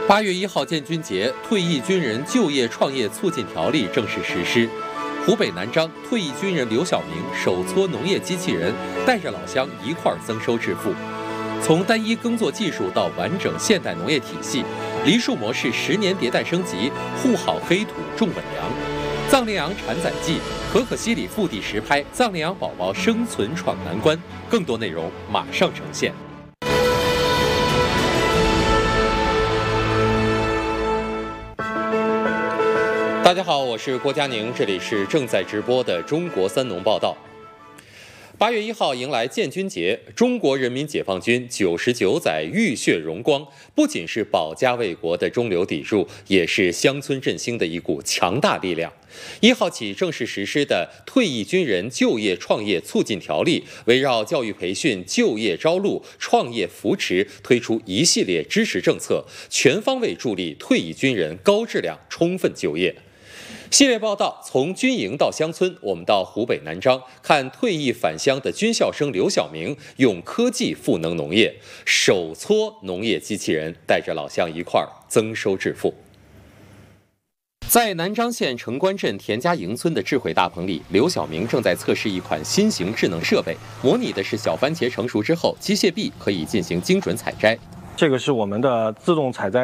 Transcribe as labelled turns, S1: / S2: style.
S1: 8月1号建军节，退役军人就业创业促进条例正式实施。湖北南漳退役军人刘晓明手搓农业机器人，带着老乡一块儿增收致富。从单一耕作技术到完整现代农业体系，梨树模式10年迭代升级，护好黑土种稳粮。藏羚羊产崽记，可可西里腹地实拍藏羚羊宝宝生存闯难关。更多内容马上呈现。大家好，我是郭佳宁，这里是正在直播的中国三农报道。8月1号迎来建军节，中国人民解放军99载浴血荣光，不仅是保家卫国的中流砥柱，也是乡村振兴的一股强大力量。1号起正式实施的《退役军人就业创业促进条例》，围绕教育培训、就业招录、创业扶持，推出一系列支持政策，全方位助力退役军人高质量、充分就业。系列报道从军营到乡村，我们到湖北南漳看退役返乡的军校生刘晓明用科技赋能农业，手搓农业机器人，带着老乡一块儿增收致富。在南漳县城关镇田家营村的智慧大棚里，刘晓明正在测试一款新型智能设备，模拟的是小番茄成熟之后，机械臂可以进行精准采摘。
S2: 这个是我们的自动采摘